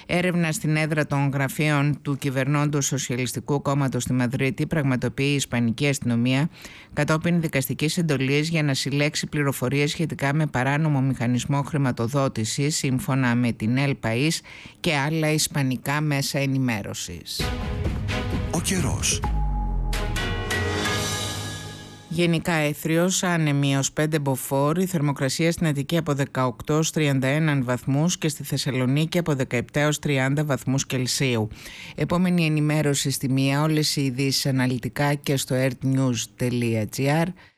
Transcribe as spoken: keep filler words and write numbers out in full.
Έρευνα στην έδρα των γραφείων του κυβερνώντος Σοσιαλιστικού Κόμματος στη Μαδρίτη πραγματοποιεί η Ισπανική αστυνομία κατόπιν δικαστικής εντολής για να συλλέξει πληροφορίες σχετικά με παράνομο μηχανισμό χρηματοδότησης, σύμφωνα με την El País και άλλα ισπανικά μέσα ενημέρωσης. Ο καιρός. Γενικά έθριος, άνεμη ως πέντε μποφόρ, η θερμοκρασία στην Αττική από δεκαοκτώ ως τριάντα ένα βαθμούς και στη Θεσσαλονίκη από δεκαεπτά έως τριάντα βαθμούς Κελσίου. Επόμενη ενημέρωση στη μία, όλες οι ειδήσεις αναλυτικά και στο ertnews τελεία gr.